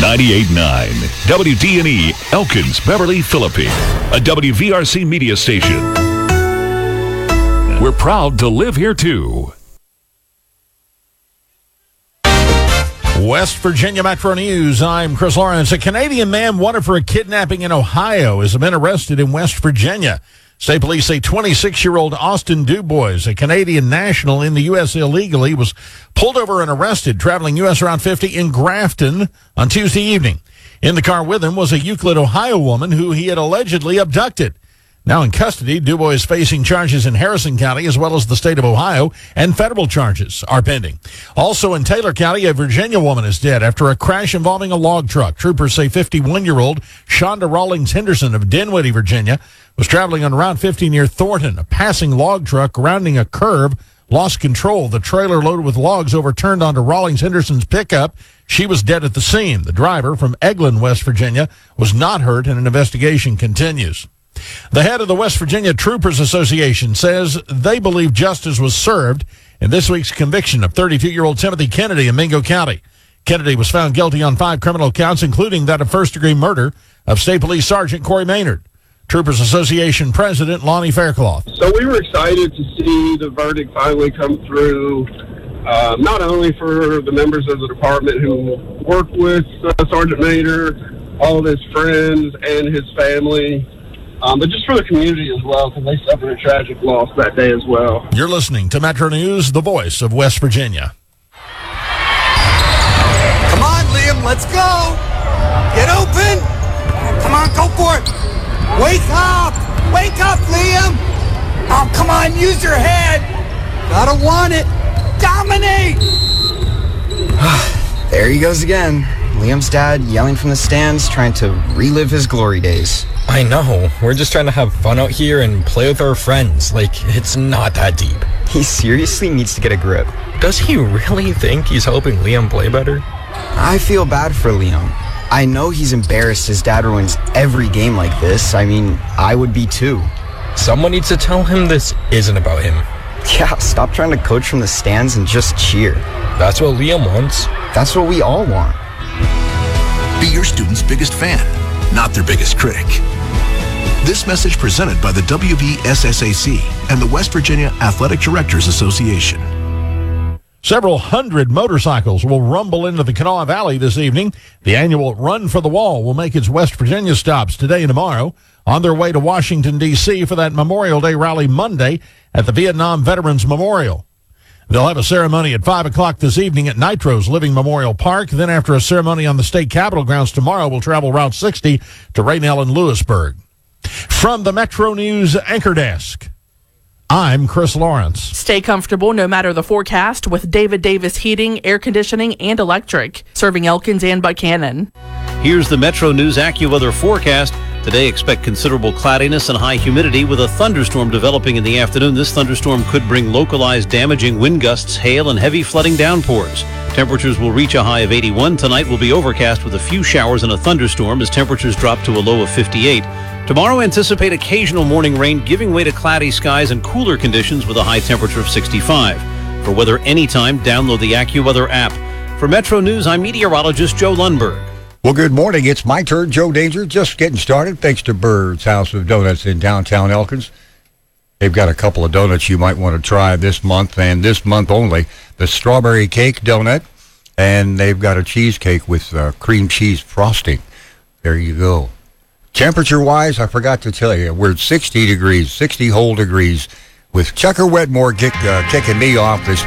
98.9 WDNE Elkins, Beverly, Philippine, a WVRC media station. We're proud to live here too. West Virginia Metro News. I'm Chris Lawrence. A Canadian man wanted for a kidnapping in Ohio has been arrested in West Virginia. State police say 26-year-old Austin Dubois, a Canadian national in the U.S. illegally, was pulled over and arrested traveling U.S. Route 50 in Grafton on Tuesday evening. In the car with him was a Euclid, Ohio woman who he had allegedly abducted. Now in custody, Dubois is facing charges in Harrison County as well as the state of Ohio, and federal charges are pending. Also in Taylor County, a Virginia woman is dead after a crash involving a log truck. Troopers say 51-year-old Shonda Rawlings Henderson of Dinwiddie, Virginia, was traveling on Route 50 near Thornton. A passing log truck rounding a curve lost control. The trailer loaded with logs overturned onto Rawlings Henderson's pickup. She was dead at the scene. The driver from Eglin, West Virginia, was not hurt, and an investigation continues. The head of the West Virginia Troopers Association says they believe justice was served in this week's conviction of 32-year-old Timothy Kennedy in Mingo County. Kennedy was found guilty on 5 criminal counts, including that of first-degree murder of State Police Sergeant Corey Maynard. Troopers Association President Lonnie Faircloth. So we were excited to see the verdict finally come through, not only for the members of the department who worked with Sergeant Maynard, all of his friends and his family, but just for the community as well, because they suffered a tragic loss that day as well. You're listening to Metro News, the voice of West Virginia. Come on, Liam, let's go. Get open. Come on, go for it. Wake up. Wake up, Liam. Oh, come on, use your head. Gotta want it. Dominate. There he goes again. Liam's dad yelling from the stands, trying to relive his glory days. I know. We're just trying to have fun out here and play with our friends. Like, it's not that deep. He seriously needs to get a grip. Does he really think he's helping Liam play better? I feel bad for Liam. I know he's embarrassed his dad ruins every game like this. I mean, I would be too. Someone needs to tell him this isn't about him. Yeah, stop trying to coach from the stands and just cheer. That's what Liam wants. That's what we all want. Be your student's biggest fan, not their biggest critic. This message presented by the WVSSAC and the West Virginia Athletic Directors Association. Several hundred motorcycles will rumble into the Kanawha Valley this evening. The annual Run for the Wall will make its West Virginia stops today and tomorrow on their way to Washington, D.C. for that Memorial Day rally Monday at the Vietnam Veterans Memorial. They'll have a ceremony at 5 o'clock this evening at Nitro's Living Memorial Park. Then after a ceremony on the state capitol grounds tomorrow, we'll travel Route 60 to Raynell and Lewisburg. From the Metro News Anchor Desk, I'm Chris Lawrence. Stay comfortable no matter the forecast with David Davis Heating, Air Conditioning, and Electric, serving Elkins and Buchanan. Here's the Metro News AccuWeather forecast. Today, expect considerable cloudiness and high humidity with a thunderstorm developing in the afternoon. This thunderstorm could bring localized damaging wind gusts, hail, and heavy flooding downpours. Temperatures will reach a high of 81. Tonight will be overcast with a few showers and a thunderstorm as temperatures drop to a low of 58. Tomorrow, anticipate occasional morning rain giving way to cloudy skies and cooler conditions with a high temperature of 65. For weather anytime, download the AccuWeather app. For Metro News, I'm meteorologist Joe Lundberg. Well, good morning. It's my turn, Joe Danger. Just getting started thanks to Bird's House of Donuts in downtown Elkins. They've got a couple of donuts you might want to try this month, and this month only. The strawberry cake donut, and they've got a cheesecake with cream cheese frosting. There you go. Temperature-wise, I forgot to tell you, we're at 60 degrees, 60 whole degrees, with Chucker Wetmore kicking me off this